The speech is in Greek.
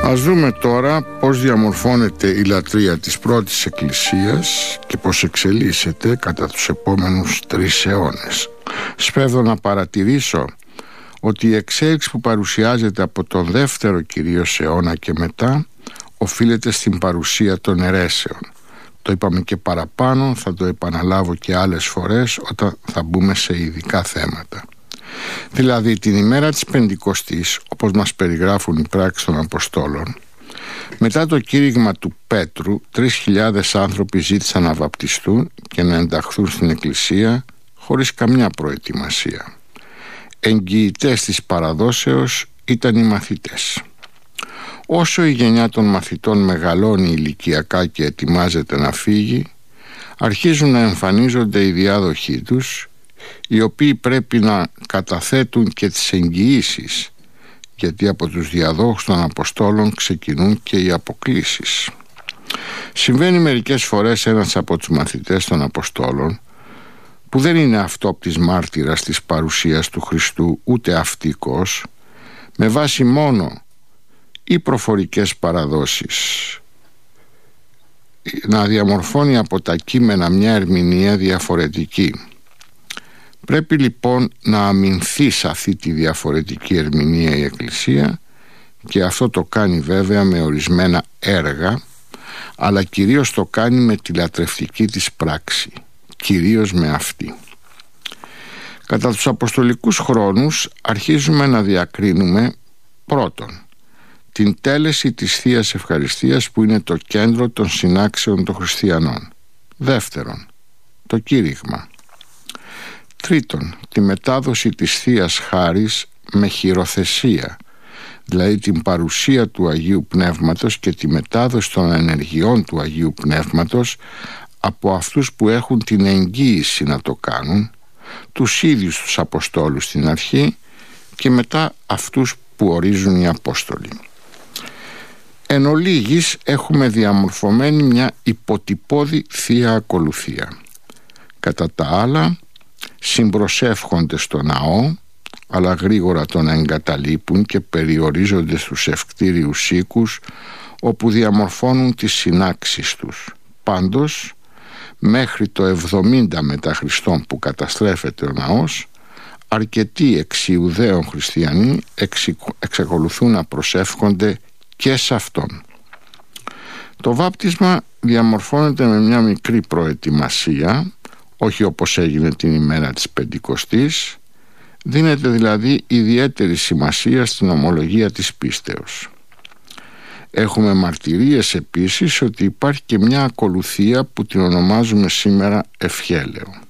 Ας δούμε τώρα πώς διαμορφώνεται η λατρεία της πρώτης εκκλησίας και πώς εξελίσσεται κατά τους επόμενους 3 αιώνες. Σπέβδω να παρατηρήσω ότι η εξέλιξη που παρουσιάζεται από τον δεύτερο κυρίως αιώνα και μετά οφείλεται στην παρουσία των αιρέσεων. Το είπαμε και παραπάνω, θα το επαναλάβω και άλλες φορές όταν θα μπούμε σε ειδικά θέματα. Δηλαδή την ημέρα της Πεντηκοστής, όπως μας περιγράφουν οι πράξεις των Αποστόλων, μετά το κήρυγμα του Πέτρου 3.000 άνθρωποι ζήτησαν να βαπτιστούν και να ενταχθούν στην εκκλησία χωρίς καμιά προετοιμασία. Εγγυητές της παραδόσεως ήταν οι μαθητές. Όσο η γενιά των μαθητών μεγαλώνει ηλικιακά και ετοιμάζεται να φύγει, αρχίζουν να εμφανίζονται οι διάδοχοί τους, οι οποίοι πρέπει να καταθέτουν και τις εγγυήσεις, γιατί από τους διαδόχους των Αποστόλων ξεκινούν και οι αποκλίσεις. Συμβαίνει μερικές φορές ένας από τους μαθητές των Αποστόλων, που δεν είναι αυτόπτης μάρτυρας της παρουσίας του Χριστού ούτε αυτικός, με βάση μόνο ή προφορικές παραδόσεις, να διαμορφώνει από τα κείμενα μια ερμηνεία διαφορετική. Πρέπει λοιπόν να αμυνθεί σε αυτή τη διαφορετική ερμηνεία η Εκκλησία, και αυτό το κάνει βέβαια με ορισμένα έργα, αλλά κυρίως το κάνει με τη λατρευτική της πράξη, κυρίως με αυτή. Κατά τους αποστολικούς χρόνους αρχίζουμε να διακρίνουμε πρώτον την τέλεση της Θείας Ευχαριστίας, που είναι το κέντρο των συνάξεων των χριστιανών. Δεύτερον, το κήρυγμα. Τρίτον, τη μετάδοση της Θείας Χάρις με χειροθεσία, δηλαδή την παρουσία του Αγίου Πνεύματος και τη μετάδοση των ενεργειών του Αγίου Πνεύματος από αυτούς που έχουν την εγγύηση να το κάνουν, τους ίδιους τους Αποστόλους στην αρχή και μετά αυτούς που ορίζουν οι Απόστολοι. Εν ολίγης έχουμε διαμορφωμένη μια υποτυπώδη Θεία Ακολουθία. Κατά τα άλλα συμπροσεύχονται στο ναό, αλλά γρήγορα τον εγκαταλείπουν και περιορίζονται στους ευκτήριους οίκους, όπου διαμορφώνουν τις συνάξεις τους. Πάντως, μέχρι το 70 μετά Χριστόν, που καταστρέφεται ο ναός, αρκετοί εξ Ιουδαίων χριστιανοί εξακολουθούν να προσεύχονται και σε αυτόν. Το βάπτισμα διαμορφώνεται με μια μικρή προετοιμασία, όχι όπως έγινε την ημέρα της Πεντηκοστής. Δίνεται δηλαδή ιδιαίτερη σημασία στην ομολογία της πίστεως. Έχουμε μαρτυρίες επίσης ότι υπάρχει και μια ακολουθία που την ονομάζουμε σήμερα ευχέλαιο.